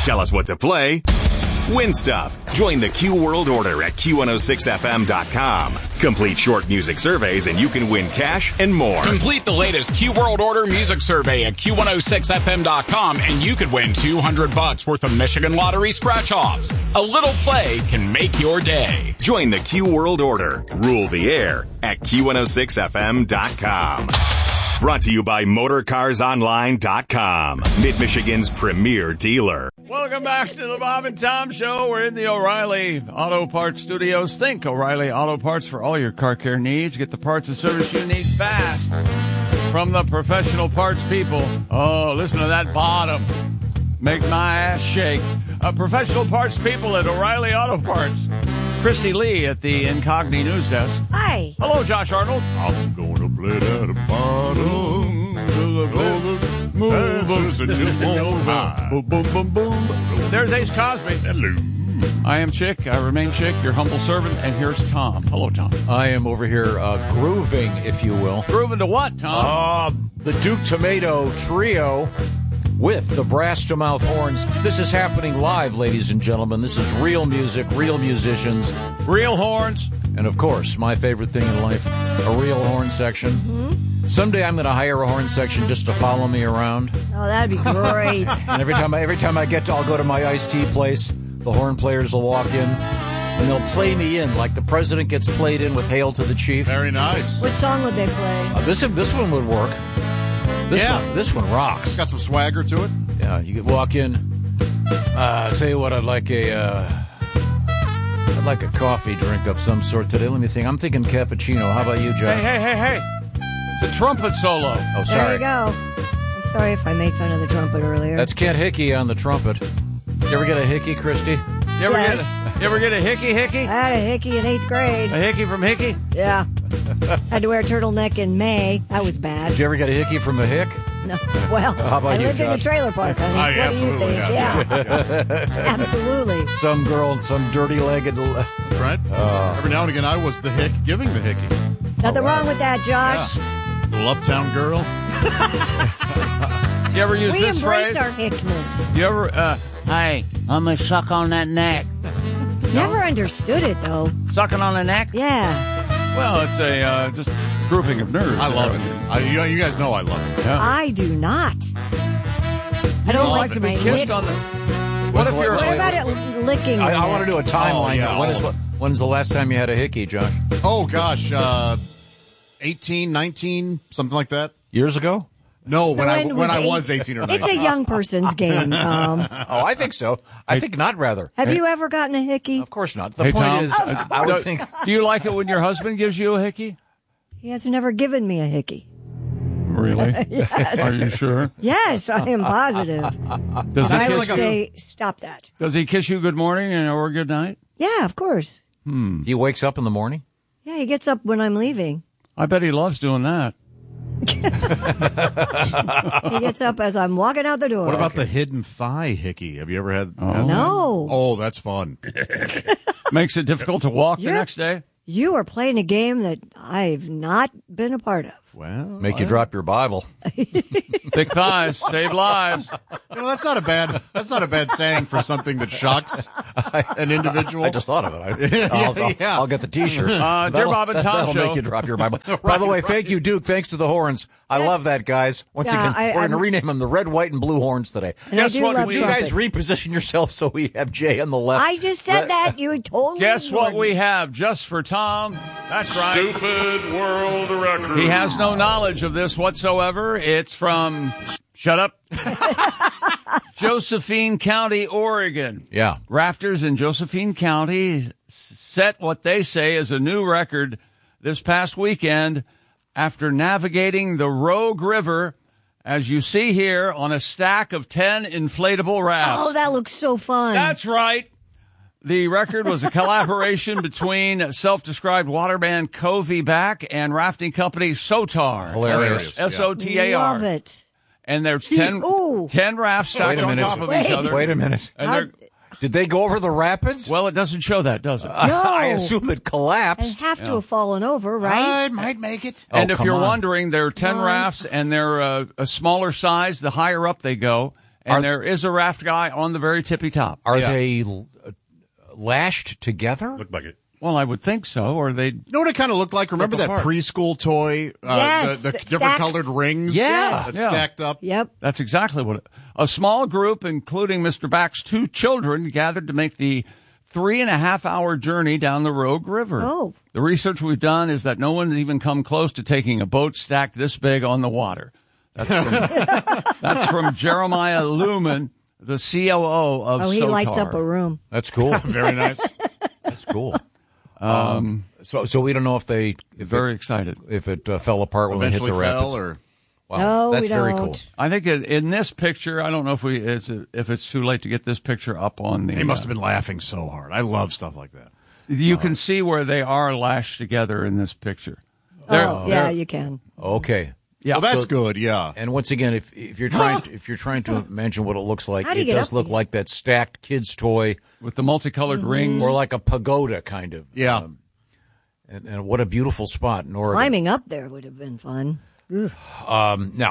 Tell us what to play. Win stuff. Join the Q World Order at Q106FM.com. Complete short music surveys and you can win cash and more. Complete the latest Q World Order music survey at Q106FM.com and you could win $200 worth of Michigan Lottery scratch-offs. A little play can make your day. Join the Q World Order. Rule the air at Q106FM.com. Brought to you by MotorCarsOnline.com, Mid-Michigan's premier dealer. Welcome back to the Bob and Tom Show. We're in the O'Reilly Auto Parts Studios. Think O'Reilly Auto Parts for all your car care needs. Get the parts and service you need fast from the professional parts people. Oh, listen to that bottom. Make my ass shake. Professional parts people at O'Reilly Auto Parts. Christy Lee at the Incogni News Desk. Hi. Hello, Josh Arnold. I'm gonna play that bottom. Dances and just won't hide. Boom, boom, boom, boom. There's Ace Cosby. Hello. I am Chick. I remain Chick, your humble servant. And here's Tom. Hello, Tom. I am over here grooving, if you will. Grooving to what, Tom? The Duke Tomato Trio with the brass to mouth horns. This is happening live, ladies and gentlemen. This is real music, real musicians. Real horns. And, of course, my favorite thing in life, a real horn section. Mm-hmm. Someday I'm going to hire a horn section just to follow me around. Oh, that'd be great. And every time I'll go to my iced tea place, the horn players will walk in, and they'll play me in like the president gets played in with Hail to the Chief. Very nice. What song would they play? This one would work. This one rocks. It's got some swagger to it. Yeah, you could walk in. I'll tell you what, I'd like a coffee drink of some sort today. Let me think. I'm thinking cappuccino. How about you, Josh? Hey. It's a trumpet solo. Oh, sorry. There you go. I'm sorry if I made fun of the trumpet earlier. That's Kent Hickey on the trumpet. You ever get a hickey, Christy? You ever get a hickey? I had a hickey in 8th grade. A hickey from Hickey? Yeah. Had to wear a turtleneck in May. That was bad. Did you ever get a hickey from a hick? No. Well, how about I you, lived in a Josh? trailer park, honey. I What do you think? absolutely Yeah. Absolutely. Some girl in some dirty-legged... That's right. Every now and again, I was the hick giving the hickey. Nothing wrong with that, Josh. Yeah. Little uptown girl. You ever use We this embrace phrase? our hickness. You ever, hey, I'm going to suck on that neck. Never understood it, though. Sucking on the neck? Yeah. Well, it's a just grouping of nerves. I love it. You guys know I love it. Yeah. I do not. I don't like to be kissed on the... What if you're... What about it licking? I want to do a timeline. yeah. When's the last time you had a hickey, Josh? Oh, gosh. 18, 19, something like that. Years ago? No, when I was was 18 or 19. It's a young person's game, Tom. Oh, I think so. I think not, rather. Have you ever gotten a hickey? Of course not. The Hey, point Tom. is, I would think... Do you like it when your husband gives you a hickey? He has never given me a hickey. Really? Yes. Are you sure? Yes, I am positive. Does he I would kiss you? say, stop that. Does he kiss you good morning or good night? Yeah, of course. He wakes up in the morning? Yeah, he gets up when I'm leaving. I bet he loves doing that. He gets up as I'm walking out the door. What about the hidden thigh hickey? Have you ever had? No. Oh, that's fun. Makes it difficult to walk the You're- next day? You are playing a game that I've not been a part of. Well, Make you drop your Bible. Thick thighs save lives. that's not a bad saying for something that shocks an individual. I just thought of it. I'll get the T-shirt. Dear That'll- Bob and Tom that'll Show. make you drop your Bible. By the way, thank you, Duke. Thanks to the horns. I love that, guys. Once Yeah, again, we're going to rename them the red, white, and blue horns today. And Guess I do what? love Will you guys trumpet. reposition yourself so we have Jay on the left? I just said that. You totally Guess what ignored we me. have just for Tom? That's right. Stupid world record. He has no knowledge of this whatsoever. It's from, shut up, Josephine County, Oregon. Yeah. Rafters in Josephine County set what they say is a new record this past weekend after navigating the Rogue River, as you see here, on a stack of 10 inflatable rafts. Oh, that looks so fun. That's right. The record was a collaboration between self-described water band Covey Back and rafting company Sotar. Hilarious. S-O-T-A-R. Love it. And there's 10 rafts stacked on top of each other. Wait a minute. And they're, Did they go over the rapids? well, it doesn't show that, does it? No. I assume it They collapsed. have to have fallen over, right? I might make it. Oh, And if come you're on. wondering, there are 10 rafts, and they're a smaller size the higher up they go. And there is a raft guy on the very tippy top. Are they lashed together? Looked like it. Well, I would think so, or they'd... You know what it kind of looked like? Remember that preschool toy? Yes, the different colored rings? Yeah. That stacked up? Yep. That's exactly what a small group, including Mr. Back's 2 children, gathered to make the 3.5-hour journey down the Rogue River. Oh. The research we've done is that no one's even come close to taking a boat stacked this big on the water. That's from Jeremiah Lumen, the COO of Oh, he SOTAR. lights up a room. That's cool. Very nice. That's cool. So we don't know if Very excited. if it fell apart when Eventually they hit the rapids. fell, or... Wow, No, that's we very don't. cool. I think in this picture, I don't know if it's too late to get this picture up on the... They must have been laughing so hard. I love stuff like that. You can see where they are lashed together in this picture. Yeah, you can. Okay. Yeah, Well, that's good, yeah. And once again, if you're trying to imagine what it looks like, How do you it get does up look there? like that stacked kid's toy, with the multicolored rings. or like a pagoda kind of. Yeah. And what a beautiful spot in Oregon. Climbing up there would have been fun. Now,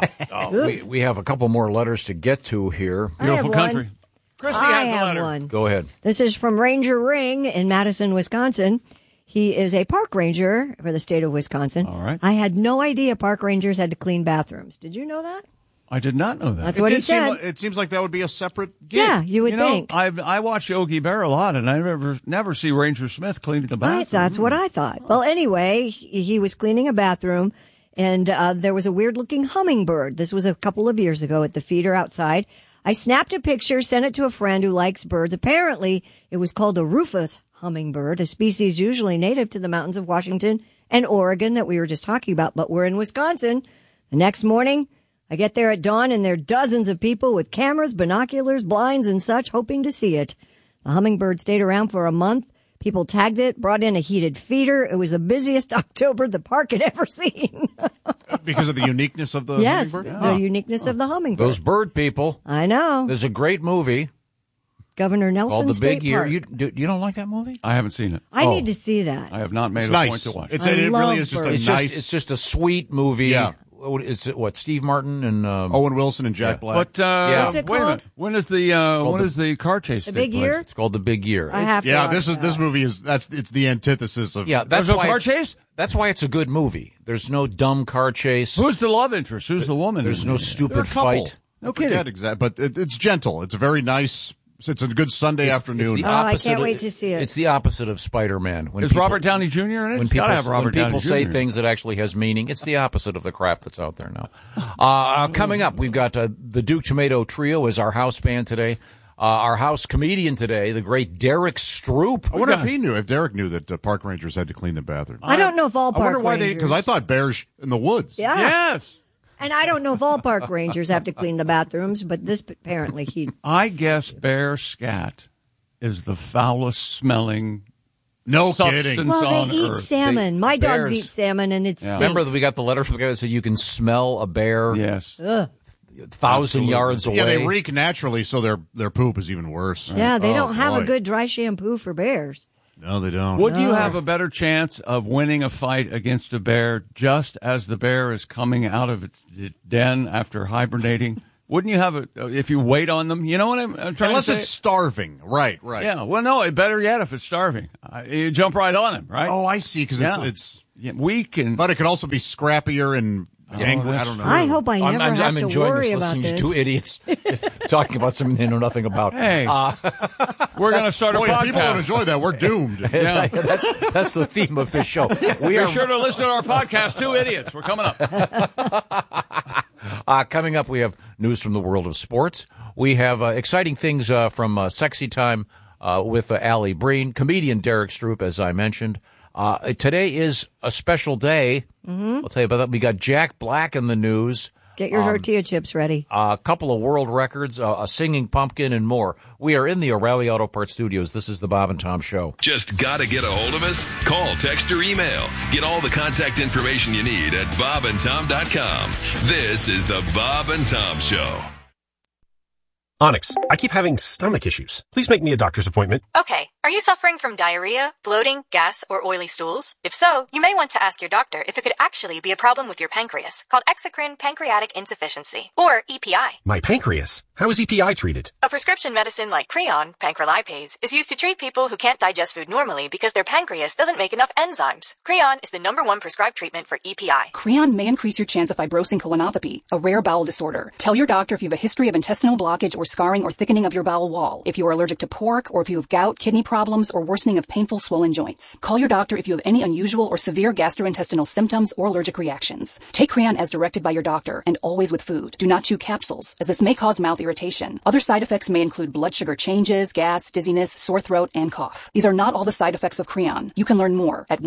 we have a couple more letters to get to here. I have Beautiful one. country. Christy I has a have letter. one. Go ahead. This is from Ranger Ring in Madison, Wisconsin. He is a park ranger for the state of Wisconsin. All right. I had no idea park rangers had to clean bathrooms. Did you know that? I did not know that. That's what he said. It seems like that would be a separate gig. Yeah, you would You know, think. I watch Yogi Bear a lot, and I never see Ranger Smith cleaning the bathroom. That's what I thought. Well, anyway, he was cleaning a bathroom, and there was a weird-looking hummingbird. This was a couple of years ago at the feeder outside. I snapped a picture, sent it to a friend who likes birds. Apparently, it was called a rufous hummingbird, a species usually native to the mountains of Washington and Oregon that we were just talking about, but we're in Wisconsin. The next morning, I get there at dawn, and there are dozens of people with cameras, binoculars, blinds, and such, hoping to see it. The hummingbird stayed around for a month. People tagged it, brought in a heated feeder. It was the busiest October the park had ever seen. Because of the uniqueness of the Yes, hummingbird? the uniqueness of the hummingbird. Those bird people. I know. There's a great movie Governor Nelson called The State Big Year. Park. You don't like that movie? I haven't seen it. I need to see that. I have not made It's a nice. point to watch. It I really love is just a birds. nice... It's just a sweet movie. Yeah. Is it what Steve Martin and Owen Wilson and Jack Black. But What's it wait a called? minute. When is the car chase? The take Big place? Year? It's called The Big Year. I have to Yeah, watch this that. movie is it's the antithesis of Yeah, that's There's no why car it's- chase? That's why it's a good movie. There's no dumb car chase. Who's the love interest? Who's the woman? There's in no it? They're a stupid couple. fight. No I forget kidding. exact, but it's gentle. It's a very nice. It's a good Sunday afternoon. the Oh, I opposite can't of- wait to see it. It's the opposite of Spider-Man. When Is people- Robert Downey Jr. in it? When It's people, gotta have Robert when people Downey say Jr. things that actually has meaning, it's the opposite of the crap that's out there now. Coming up, we've got the Duke Tomato Trio as our house band today. Our house comedian today, the great Derek Stroop. I wonder if he knew, if Derek knew that park rangers had to clean the bathroom. I don't know if all I park wonder why rangers. because I thought bears in the woods. Yeah. Yes. And I don't know if all park rangers have to clean the bathrooms, but this apparently he. I guess bear scat is the foulest smelling No substance kidding. Well, on they eat earth. salmon. My dogs bears- eat salmon, and it's Remember that we got the letter from the guy that said you can smell a bear Yes. 1,000 yards away. Yeah, they reek naturally, so their poop is even worse. Yeah, they Oh, don't have boy. a good dry shampoo for bears. No, they don't. Would you have a better chance of winning a fight against a bear just as the bear is coming out of its den after hibernating? Wouldn't you have if you wait on them? You know what I'm trying Unless to say? it's starving. Right. Yeah, well, no, better yet if it's starving. You jump right on him, right? Oh, I see. Because Yeah. it's weak and... but it could also be scrappier and angry. I that's don't know. I hope I never I'm have to enjoying worry this, about listening this. to two idiots talking about something they know nothing about. Hey, we're going to start a Boy, if people don't podcast. enjoy that, we're doomed. Yeah. That's the theme of this show. We Be are sure to listen to our podcast, Two Idiots. We're coming up. coming up. We have news from the world of sports. We have exciting things from Sexy Time with Allie Breen, comedian Derek Stroop, as I mentioned. Today is a special day. I'll tell you about that. We got Jack Black in the news. Get your tortilla chips ready. A couple of world records, a singing pumpkin, and more. We are in the O'Reilly Auto Parts studios. This is the Bob and Tom Show. Just gotta get a hold of us? Call, text, or email. Get all the contact information you need at bobandtom.com. This is the Bob and Tom Show. Onyx, I keep having stomach issues. Please make me a doctor's appointment. Okay. Are you suffering from diarrhea, bloating, gas, or oily stools? If so, you may want to ask your doctor if it could actually be a problem with your pancreas, called exocrine pancreatic insufficiency, or EPI. My pancreas? How is EPI treated? A prescription medicine like Creon, pancrelipase, is used to treat people who can't digest food normally because their pancreas doesn't make enough enzymes. Creon is the #1 prescribed treatment for EPI. Creon may increase your chance of fibrosing colonopathy, a rare bowel disorder. Tell your doctor if you have a history of intestinal blockage or scarring or thickening of your bowel wall, if you are allergic to pork, or if you have gout, kidney problems, or worsening of painful swollen joints. Call your doctor if you have any unusual or severe gastrointestinal symptoms or allergic reactions. Take Creon as directed by your doctor, and always with food. Do not chew capsules, as this may cause mouth irritation. Other side effects may include blood sugar changes, gas, dizziness, sore throat, and cough. These are not all the side effects of Creon. You can learn more at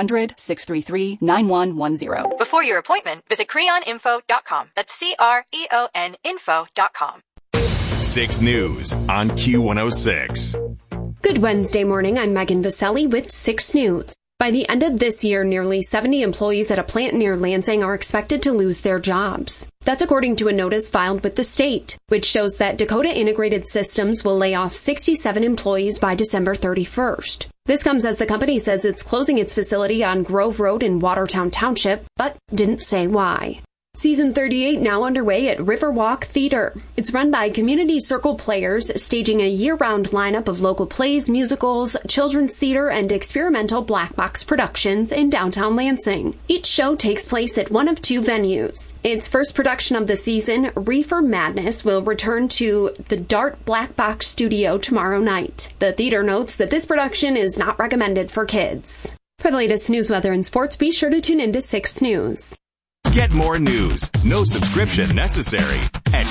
1-800-633-9110. Before your appointment, visit creoninfo.com. That's CREON info.com. 6 News on Q106. Good Wednesday morning. I'm Megan Vaselli with 6 News. By the end of this year, nearly 70 employees at a plant near Lansing are expected to lose their jobs. That's according to a notice filed with the state, which shows that Dakota Integrated Systems will lay off 67 employees by December 31st. This comes as the company says it's closing its facility on Grove Road in Watertown Township, but didn't say why. Season 38 now underway at Riverwalk Theater. It's run by Community Circle Players, staging a year-round lineup of local plays, musicals, children's theater, and experimental black box productions in downtown Lansing. Each show takes place at one of 2 venues. Its first production of the season, Reefer Madness, will return to the Dart Black Box Studio tomorrow night. The theater notes that this production is not recommended for kids. For the latest news, weather, and sports, be sure to tune into 6 News. Get more news, no subscription necessary, at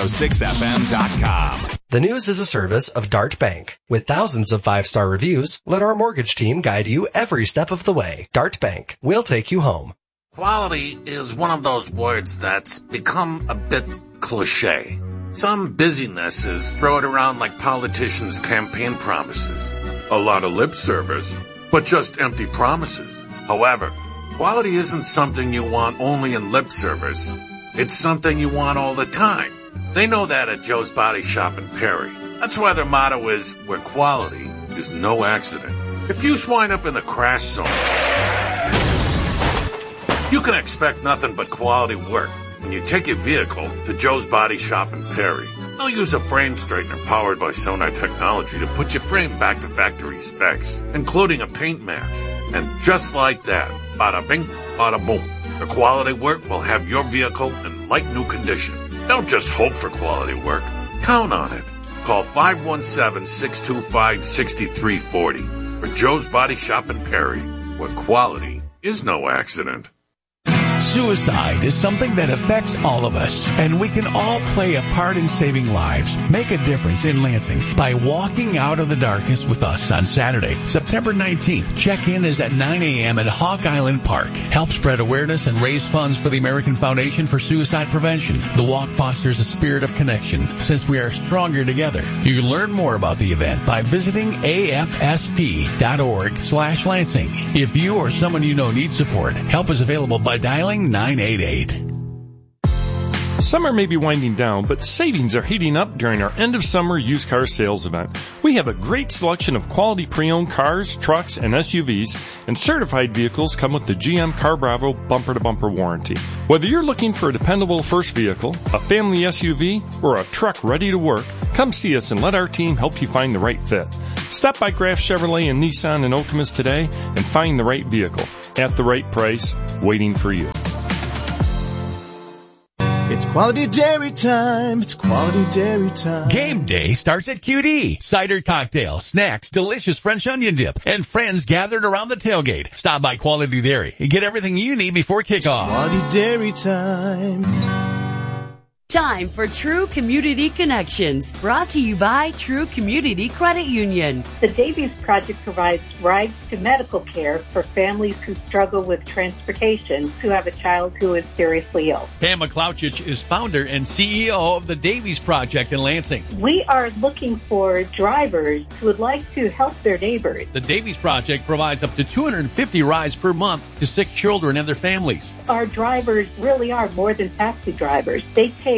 Q106FM.com. The News is a service of Dart Bank. With thousands of 5-star reviews, let our mortgage team guide you every step of the way. Dart Bank. We'll take you home. Quality is one of those words that's become a bit cliche. Some busynesses throw it around like politicians' campaign promises. A lot of lip service, but just empty promises. However, quality isn't something you want only in lip service. It's something you want all the time. They know that at Joe's Body Shop in Perry. That's why their motto is, where quality is no accident. If you wind up in the crash zone, you can expect nothing but quality work when you take your vehicle to Joe's Body Shop in Perry. They'll use a frame straightener powered by Sonar technology to put your frame back to factory specs, including a paint match. And just like that, bada bing, bada boom. The quality work will have your vehicle in like new condition. Don't just hope for quality work. Count on it. Call 517-625-6340 for Joe's Body Shop in Perry, where quality is no accident. Suicide is something that affects all of us, and we can all play a part in saving lives. Make a difference in Lansing by walking out of the darkness with us on Saturday, September 19th. Check-in is at 9 a.m. at Hawk Island Park. Help spread awareness and raise funds for the American Foundation for Suicide Prevention. The walk fosters a spirit of connection, since we are stronger together. You can learn more about the event by visiting afsp.org/Lansing. If you or someone you know needs support, help is available by dialing 988. Summer may be winding down, but savings are heating up during our end-of-summer used car sales event. We have a great selection of quality pre-owned cars, trucks, and SUVs, and certified vehicles come with the GM Car Bravo bumper-to-bumper warranty. Whether you're looking for a dependable first vehicle, a family SUV, or a truck ready to work, come see us and let our team help you find the right fit. Stop by Graf Chevrolet and Nissan and Okemos today and find the right vehicle at the right price, waiting for you. It's quality dairy time. It's quality dairy time. Game day starts at QD. Cider cocktail, snacks, delicious French onion dip, and friends gathered around the tailgate. Stop by Quality Dairy and get everything you need before kickoff. Quality dairy time. Time for True Community Connections, brought to you by True Community Credit Union. The Davies Project provides rides to medical care for families who struggle with transportation who have a child who is seriously ill. Pam McClouchich is founder and CEO of the Davies Project in Lansing. We are looking for drivers who would like to help their neighbors. The Davies Project provides up to 250 rides per month to sick children and their families. Our drivers really are more than taxi drivers. They take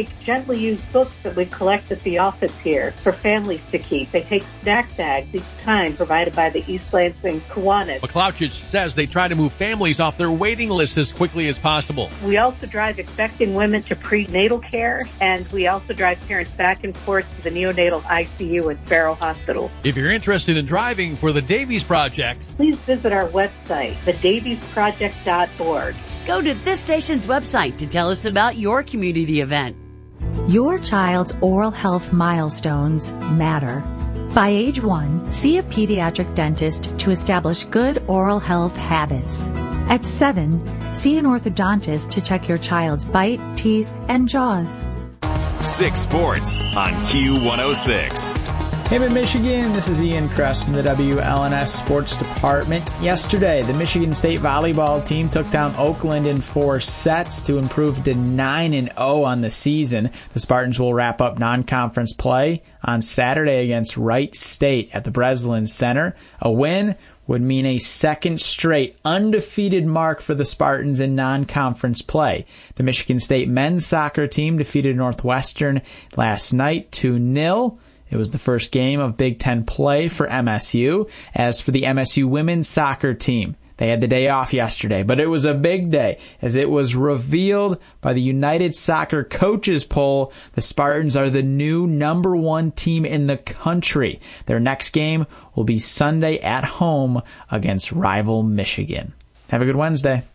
take gently used books that we collect at the office here for families to keep. They take snack bags each time provided by the East Lansing Kiwanis. McClouchage says they try to move families off their waiting list as quickly as possible. We also drive expecting women to prenatal care, and we also drive parents back and forth to the neonatal ICU at Sparrow Hospital. If you're interested in driving for the Davies Project, please visit our website, thedaviesproject.org. Go to this station's website to tell us about your community event. Your child's oral health milestones matter. By age 1, see a pediatric dentist to establish good oral health habits. At 7, see an orthodontist to check your child's bite, teeth, and jaws. 6 Sports on Q106. Hey, Michigan, this is Ian Kress from the WLNS Sports Department. Yesterday, the Michigan State volleyball team took down Oakland in 4 sets to improve to 9-0 on the season. The Spartans will wrap up non-conference play on Saturday against Wright State at the Breslin Center. A win would mean a second straight undefeated mark for the Spartans in non-conference play. The Michigan State men's soccer team defeated Northwestern last night 2-0. It was the first game of Big Ten play for MSU. As for the MSU women's soccer team, they had the day off yesterday, but it was a big day as it was revealed by the United Soccer Coaches Poll. The Spartans are the new number 1 team in the country. Their next game will be Sunday at home against rival Michigan. Have a good Wednesday.